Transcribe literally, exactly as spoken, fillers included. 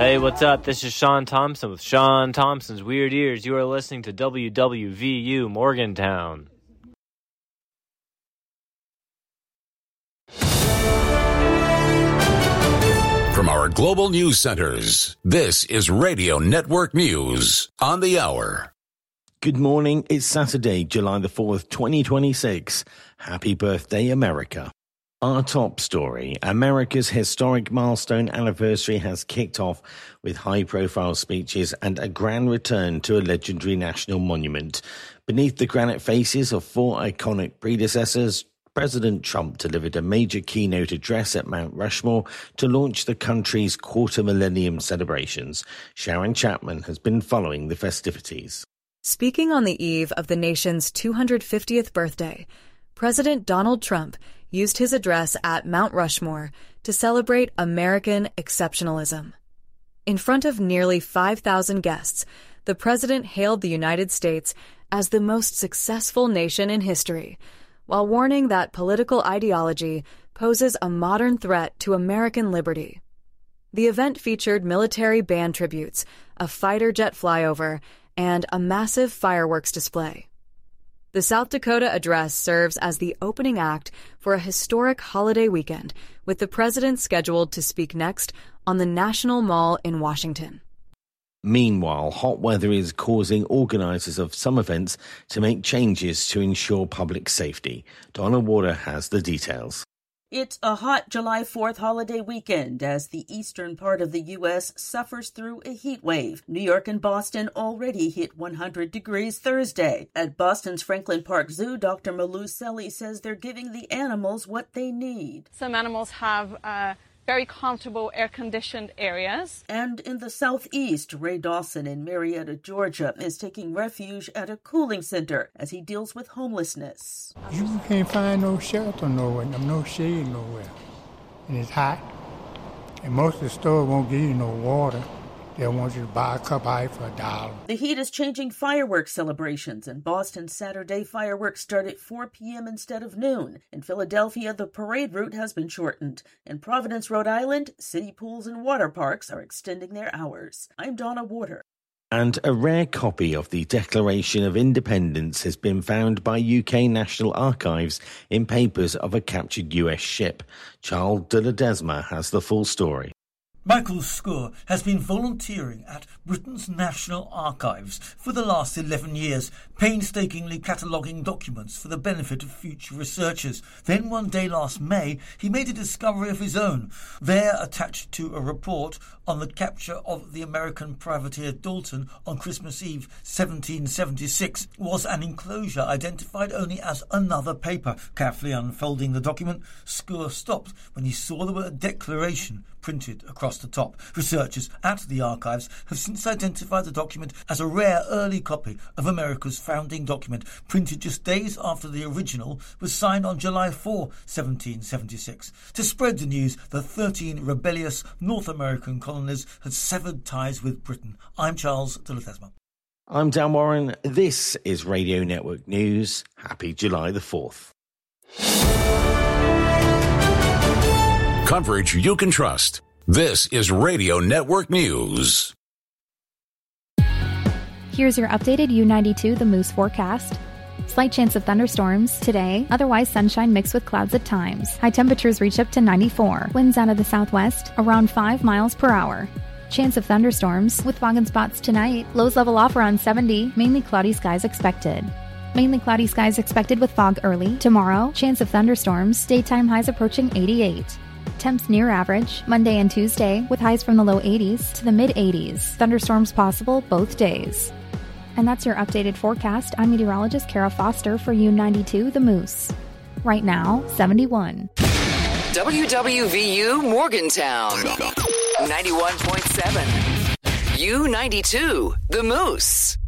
Hey, what's up? This is Sean Thompson with Sean Thompson's Weird Ears. You are listening to W W V U Morgantown. From our global news centers, this is Radio Network News on the hour. Good morning. It's Saturday, July the fourth, twenty twenty-six. Happy birthday, America. Our top story, America's historic milestone anniversary has kicked off with high-profile speeches and a grand return to a legendary national monument. Beneath the granite faces of four iconic predecessors, President Trump delivered a major keynote address at Mount Rushmore to launch the country's quarter-millennium celebrations. Sharon Chapman has been following the festivities. Speaking on the eve of the nation's two hundred fiftieth birthday, President Donald Trump used his address at Mount Rushmore to celebrate American exceptionalism. In front of nearly five thousand guests, the president hailed the United States as the most successful nation in history, while warning that political ideology poses a modern threat to American liberty. The event featured military band tributes, a fighter jet flyover, and a massive fireworks display. The South Dakota address serves as the opening act for a historic holiday weekend, with the president scheduled to speak next on the National Mall in Washington. Meanwhile, hot weather is causing organizers of some events to make changes to ensure public safety. Donna Water has the details. It's a hot July fourth holiday weekend as the eastern part of the U S suffers through a heat wave. New York and Boston already hit one hundred degrees Thursday. At Boston's Franklin Park Zoo, Doctor Malou Selly says they're giving the animals what they need. Some animals have uh, very comfortable air-conditioned areas. And in the southeast, Ray Dawson in Marietta, Georgia, is taking refuge at a cooling center as he deals with homelessness. You can't find no shelter nowhere, no shade nowhere. And it's hot. And most of the stores won't give you no water. They want you to buy a cup of ice for a dollar. The heat is changing fireworks celebrations. In Boston, Saturday fireworks start at four p.m. instead of noon. In Philadelphia, the parade route has been shortened. In Providence, Rhode Island, city pools and water parks are extending their hours. I'm Donna Water. And a rare copy of the Declaration of Independence has been found by U K National Archives in papers of a captured U S ship. Charles de Ledesma has the full story. Michael Scoor has been volunteering at Britain's National Archives for the last eleven years, painstakingly cataloguing documents for the benefit of future researchers. Then one day last May, he made a discovery of his own. There, attached to a report on the capture of the American privateer Dalton on Christmas Eve seventeen seventy-six, was an enclosure identified only as another paper. Carefully unfolding the document, Scoor stopped when he saw the word Declaration printed across the top. Researchers at the archives have since identified the document as a rare early copy of America's founding document, printed just days after the original was signed on July fourth, seventeen seventy-six. To spread the news that thirteen rebellious North American colonies had severed ties with Britain. I'm Charles de Ledesma. I'm Dan Warren. This is Radio Network News. Happy July the fourth. Coverage you can trust. This is Radio Network News. Here's your updated U ninety-two The Moose forecast. Slight chance of thunderstorms today, otherwise sunshine mixed with clouds at times. High temperatures reach up to ninety-four. Winds out of the southwest, around five miles per hour. Chance of thunderstorms with fog and spots tonight. Lows level off around seventy, mainly cloudy skies expected. Mainly cloudy skies expected with fog early. Tomorrow, chance of thunderstorms, daytime highs approaching eighty-eight. Temps near average, Monday and Tuesday, with highs from the low eighties to the mid-eighties. Thunderstorms possible both days. And that's your updated forecast. I'm meteorologist Kara Foster for U ninety-two The Moose. Right now, seventy-one. W W V U Morgantown, ninety-one point seven. U ninety-two The Moose.